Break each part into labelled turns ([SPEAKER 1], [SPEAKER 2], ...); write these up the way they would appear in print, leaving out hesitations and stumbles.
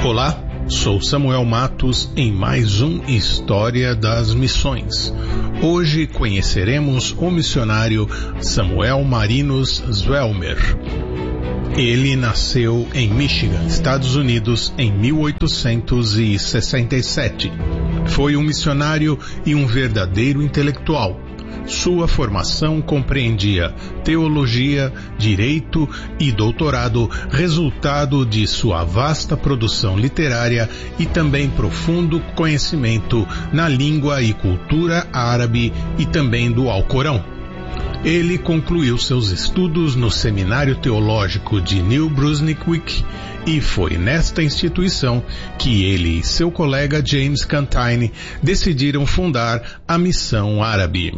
[SPEAKER 1] Olá, sou Samuel Matos em mais um História das Missões. Hoje conheceremos o missionário Samuel Marinus Zwelmer. Ele nasceu em Michigan, Estados Unidos, em 1867. Foi um missionário e um verdadeiro intelectual. Sua formação compreendia teologia, direito e doutorado, resultado de sua vasta produção literária e também profundo conhecimento na língua e cultura árabe e também do Alcorão. Ele concluiu seus estudos no Seminário Teológico de New Brunswick e foi nesta instituição que ele e seu colega James Cantine decidiram fundar a Missão Árabe.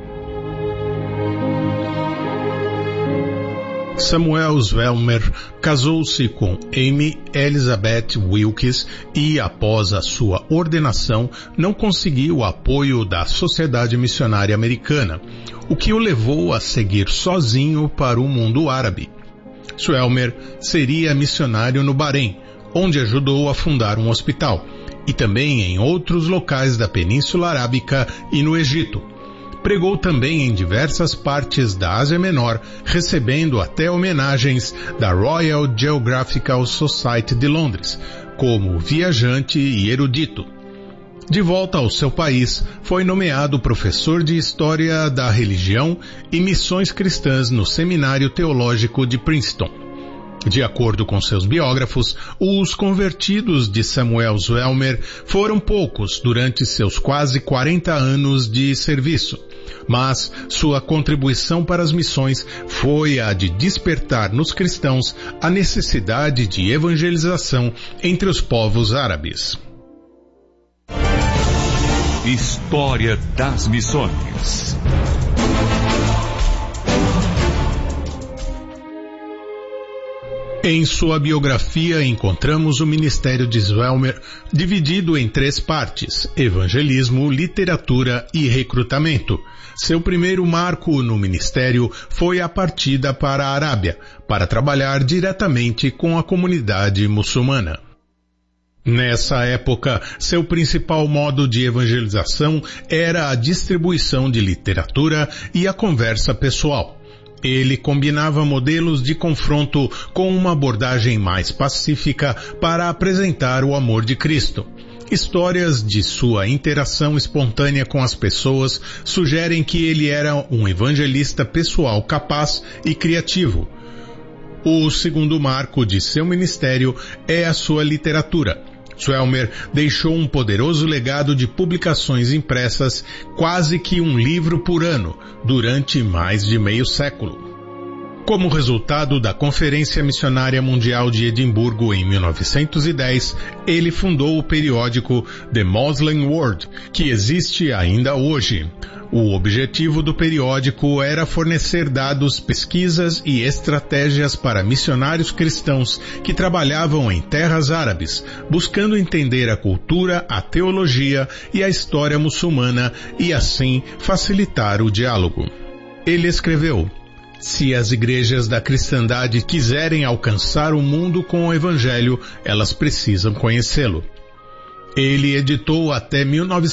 [SPEAKER 1] Samuel Zwelmer casou-se com Amy Elizabeth Wilkes e, após a sua ordenação, não conseguiu o apoio da Sociedade Missionária Americana, o que o levou a seguir sozinho para o mundo árabe. Zwelmer seria missionário no Bahrein, onde ajudou a fundar um hospital, e também em outros locais da Península Arábica e no Egito. Pregou também em diversas partes da Ásia Menor, recebendo até homenagens da Royal Geographical Society de Londres, como viajante e erudito. De volta ao seu país, foi nomeado professor de História da Religião e Missões Cristãs no Seminário Teológico de Princeton. De acordo com seus biógrafos, os convertidos de Samuel Zwelmer foram poucos durante seus quase 40 anos de serviço, mas sua contribuição para as missões foi a de despertar nos cristãos a necessidade de evangelização entre os povos árabes.
[SPEAKER 2] História das Missões.
[SPEAKER 1] Em sua biografia encontramos o ministério de Zwelmer dividido em 3 partes: evangelismo, literatura e recrutamento. Seu primeiro marco no ministério foi a partida para a Arábia, para trabalhar diretamente com a comunidade muçulmana. Nessa época, seu principal modo de evangelização era a distribuição de literatura e a conversa pessoal. Ele combinava modelos de confronto com uma abordagem mais pacífica para apresentar o amor de Cristo. Histórias de sua interação espontânea com as pessoas sugerem que ele era um evangelista pessoal capaz e criativo. O segundo marco de seu ministério é a sua literatura. Zwelmer deixou um poderoso legado de publicações impressas, quase que um livro por ano, durante mais de meio século. Como resultado da Conferência Missionária Mundial de Edimburgo em 1910, ele fundou o periódico The Muslim World, que existe ainda hoje. O objetivo do periódico era fornecer dados, pesquisas e estratégias para missionários cristãos que trabalhavam em terras árabes, buscando entender a cultura, a teologia e a história muçulmana e assim facilitar o diálogo. Ele escreveu: se as igrejas da cristandade quiserem alcançar o mundo com o Evangelho, elas precisam conhecê-lo. Ele editou até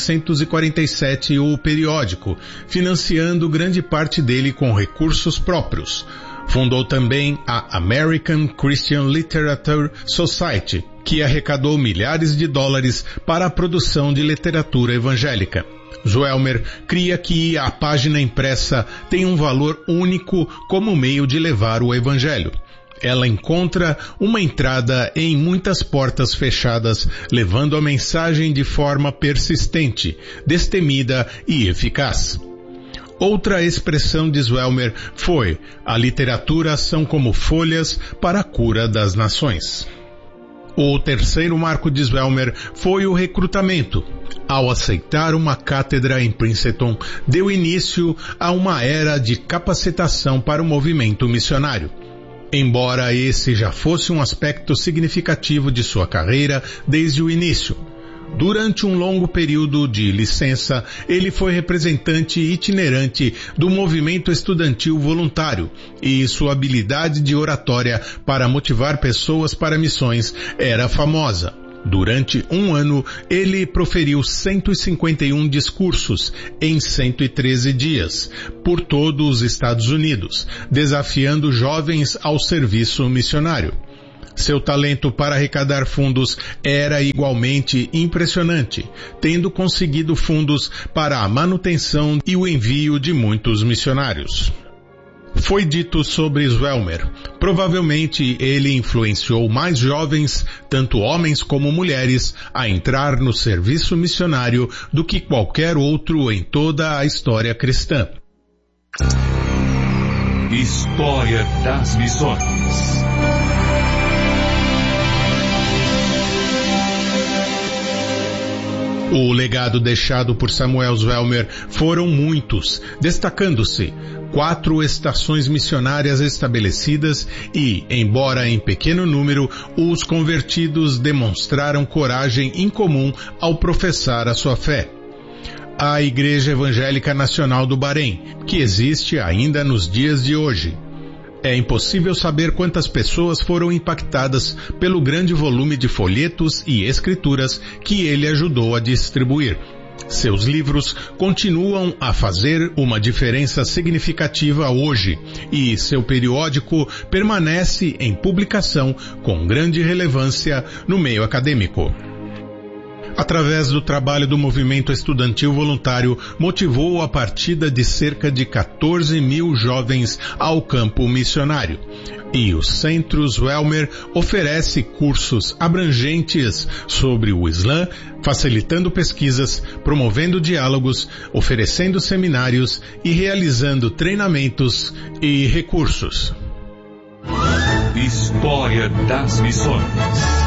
[SPEAKER 1] 1947 o periódico, financiando grande parte dele com recursos próprios. Fundou também a American Christian Literature Society, que arrecadou milhares de dólares para a produção de literatura evangélica. Zwelmer cria que a página impressa tem um valor único como meio de levar o Evangelho. Ela encontra uma entrada em muitas portas fechadas, levando a mensagem de forma persistente, destemida e eficaz. Outra expressão de Zwelmer foi: a literatura são como folhas para a cura das nações. O terceiro marco de Zwelmer foi o recrutamento. Ao aceitar uma cátedra em Princeton, deu início a uma era de capacitação para o movimento missionário. Embora esse já fosse um aspecto significativo de sua carreira desde o início, durante um longo período de licença, ele foi representante itinerante do movimento estudantil voluntário e sua habilidade de oratória para motivar pessoas para missões era famosa. Durante um ano, ele proferiu 151 discursos em 113 dias, por todos os Estados Unidos, desafiando jovens ao serviço missionário. Seu talento para arrecadar fundos era igualmente impressionante, tendo conseguido fundos para a manutenção e o envio de muitos missionários. Foi dito sobre Zwelmer, provavelmente ele influenciou mais jovens, tanto homens como mulheres, a entrar no serviço missionário do que qualquer outro em toda a história cristã.
[SPEAKER 2] História das Missões.
[SPEAKER 1] O legado deixado por Samuel Zwelmer foram muitos, destacando-se 4 estações missionárias estabelecidas e, embora em pequeno número, os convertidos demonstraram coragem incomum ao professar a sua fé. A Igreja Evangélica Nacional do Bahrein, que existe ainda nos dias de hoje. É impossível saber quantas pessoas foram impactadas pelo grande volume de folhetos e escrituras que ele ajudou a distribuir. Seus livros continuam a fazer uma diferença significativa hoje e seu periódico permanece em publicação com grande relevância no meio acadêmico. Através do trabalho do movimento estudantil voluntário, motivou a partida de cerca de 14 mil jovens ao campo missionário. E o Centro Zwelmer oferece cursos abrangentes sobre o Islã, facilitando pesquisas, promovendo diálogos, oferecendo seminários e realizando treinamentos e recursos.
[SPEAKER 2] História das Missões.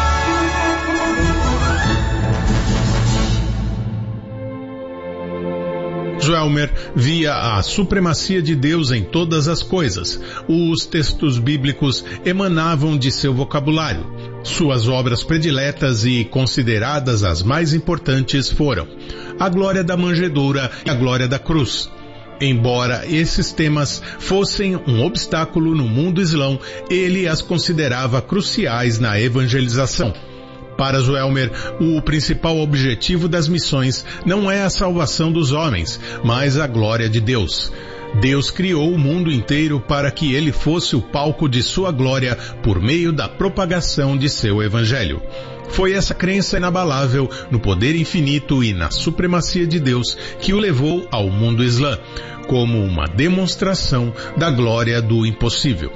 [SPEAKER 1] Zwelmer via a supremacia de Deus em todas as coisas. Os textos bíblicos emanavam de seu vocabulário. Suas obras prediletas e consideradas as mais importantes foram A Glória da Manjedoura e A Glória da Cruz. Embora esses temas fossem um obstáculo no mundo islão, ele as considerava cruciais na evangelização. Para Zwelmer, o principal objetivo das missões não é a salvação dos homens, mas a glória de Deus. Deus criou o mundo inteiro para que ele fosse o palco de sua glória por meio da propagação de seu evangelho. Foi essa crença inabalável no poder infinito e na supremacia de Deus que o levou ao mundo islã, como uma demonstração da glória do impossível.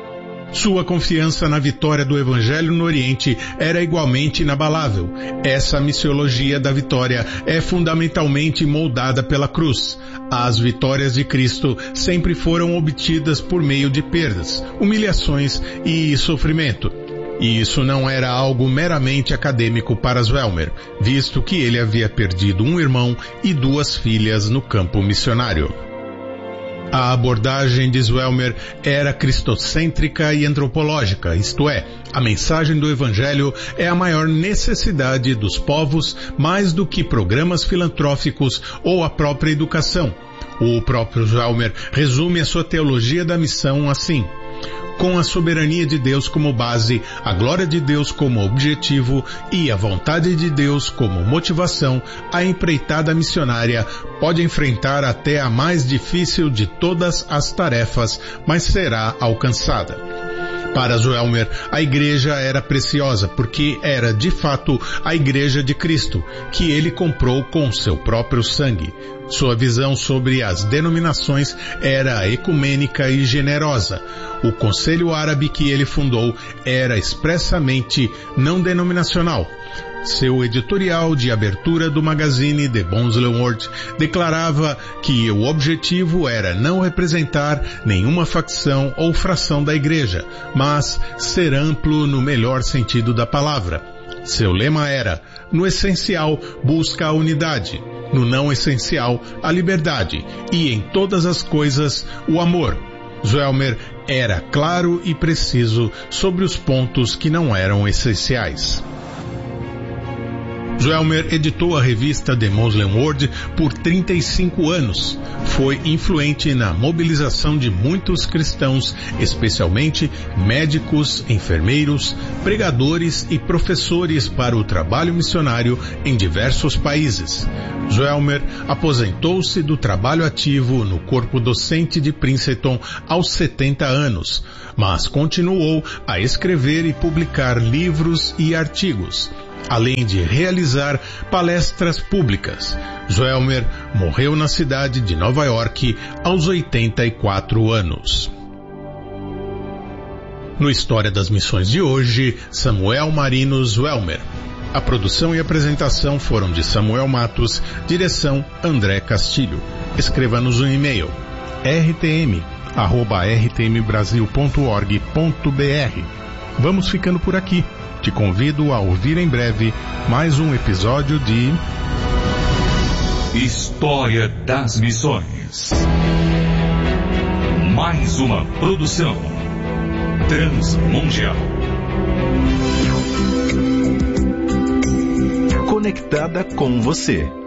[SPEAKER 1] Sua confiança na vitória do Evangelho no Oriente era igualmente inabalável. Essa missiologia da vitória é fundamentalmente moldada pela cruz. As vitórias de Cristo sempre foram obtidas por meio de perdas, humilhações e sofrimento. E isso não era algo meramente acadêmico para Zwelmer, visto que ele havia perdido um irmão e 2 filhas no campo missionário. A abordagem de Zwelmer era cristocêntrica e antropológica, isto é, a mensagem do Evangelho é a maior necessidade dos povos mais do que programas filantróficos ou a própria educação. O próprio Zwelmer resume a sua teologia da missão assim: com a soberania de Deus como base, a glória de Deus como objetivo e a vontade de Deus como motivação, a empreitada missionária pode enfrentar até a mais difícil de todas as tarefas, mas será alcançada. Para Zwelmer, a igreja era preciosa porque era, de fato, a igreja de Cristo, que ele comprou com seu próprio sangue. Sua visão sobre as denominações era ecumênica e generosa. O conselho árabe que ele fundou era expressamente não denominacional. Seu editorial de abertura do magazine The Muslim World declarava que o objetivo era não representar nenhuma facção ou fração da igreja, mas ser amplo no melhor sentido da palavra. Seu lema era: no essencial, busca a unidade; no não essencial, a liberdade; e em todas as coisas, o amor. Zwelmer era claro e preciso sobre os pontos que não eram essenciais. Zwelmer editou a revista The Muslim World por 35 anos. Foi influente na mobilização de muitos cristãos, especialmente médicos, enfermeiros, pregadores e professores para o trabalho missionário em diversos países. Zwelmer aposentou-se do trabalho ativo no corpo docente de Princeton aos 70 anos, mas continuou a escrever e publicar livros e artigos, além de realizar palestras públicas. Zwelmer morreu na cidade de Nova York aos 84 anos. No História das Missões de hoje, Samuel Marino Zwelmer. A produção e apresentação foram de Samuel Matos, direção André Castilho. Escreva-nos um e-mail, rtm@rtmbrasil.org.br. Vamos ficando por aqui. Te convido a ouvir em breve mais um episódio de
[SPEAKER 2] História das Missões. Mais uma produção transmundial.
[SPEAKER 3] Conectada com você.